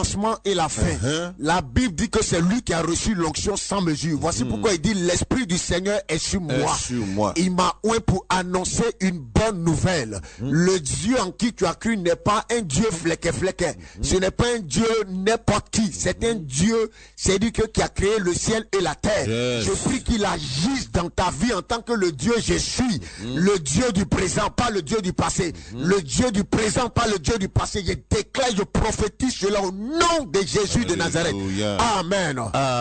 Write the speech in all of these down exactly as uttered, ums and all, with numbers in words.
et la fin. Uh-huh. La Bible dit que c'est lui qui a reçu l'onction sans mesure. Voici mm. pourquoi il dit l'Esprit du Seigneur est sur moi. Est sur moi. Il m'a oint pour annoncer une bonne nouvelle. Mm. Le Dieu en qui tu as cru n'est pas un Dieu flequé flequé. Mm. Ce n'est pas un Dieu n'importe qui. C'est un Dieu, c'est lui qui a créé le ciel et la terre. Yes. Je prie qu'il agisse dans ta vie en tant que le Dieu je suis. Mm. Le Dieu du présent, pas le Dieu du passé. Mm. Le Dieu du présent, pas le Dieu du passé. Je déclare, je prophétise cela au nom de Jésus de Nazareth. Amen.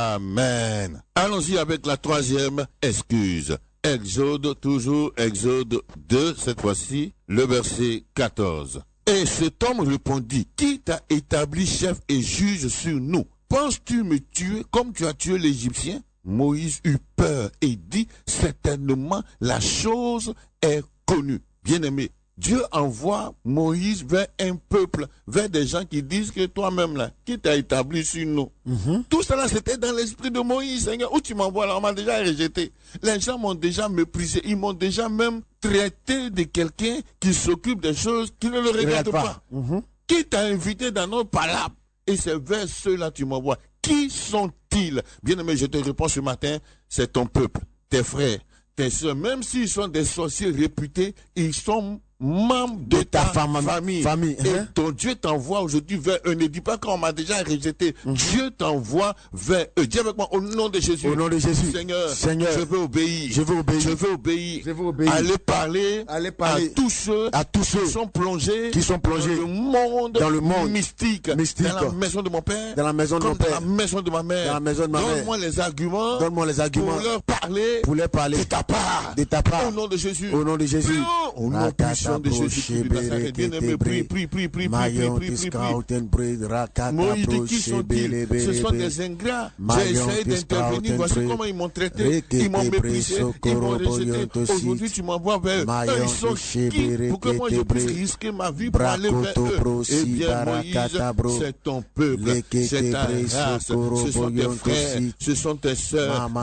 Amen. Allons-y avec la troisième excuse. Exode, toujours Exode deux, cette fois-ci, le verset quatorze. Et cet homme répondit, qui t'a établi chef et juge sur nous? Penses-tu me tuer comme tu as tué l'Égyptien? Moïse eut peur et dit, certainement la chose est connue. Bien-aimé, Dieu envoie Moïse vers un peuple, vers des gens qui disent que toi-même là, qui t'a établi sur nous. Mm-hmm. Tout cela c'était dans l'esprit de Moïse, Seigneur. Où tu m'envoies là, on m'a déjà rejeté. Les gens m'ont déjà méprisé, ils m'ont déjà même traité de quelqu'un qui s'occupe des choses qui ne le regardent pas. pas. Mm-hmm. Qui t'a invité dans nos palabres? Et c'est vers ceux-là que tu m'envoies. Qui sont-ils? Bien-aimé, je te réponds ce matin, c'est ton peuple, tes frères, tes soeurs. Même s'ils sont des sorciers réputés, ils sont membres de, de ta, ta fam famille. famille. Et hein? Ton Dieu t'envoie aujourd'hui vers eux. Ne dis pas qu'on m'a déjà rejeté. Mm-hmm. Dieu t'envoie vers eux. Dis avec moi, au nom de Jésus. Au nom de Jésus. Seigneur, Seigneur, je veux obéir. Je veux obéir. Je veux obéir. Je veux obéir. Allez parler, Allez parler à tous ceux, à tous ceux qui sont plongés, qui sont plongés dans le monde, dans le monde mystique, mystique, dans la maison de mon père, dans la maison de mon père, dans la maison de ma mère. Dans la maison de ma mère. Donne-moi les arguments. Donne-moi les arguments. Pour leur parler. Pour leur parler. De ta part. De ta part. Au nom de Jésus. Au nom de Jésus. Au nom puissant de Jésus. Bien-aimé, prie, prie, prie, prie, prie, prie, prie, prie. Moïse dit, qui sont-ils? Ce sont des ingrats. J'ai essayé d'intervenir. Voici comment ils m'ont traité. Ils m'ont méprisé. Ils m'ont rejeté. Aujourd'hui, tu m'envoies vers eux. Eux, ils sont qui? Pour que moi, je puisse risquer ma vie pour aller vers eux. Eh bien, Moïse, c'est ton peuple. C'est ta race. Ce sont tes frères. Ce sont tes sœurs.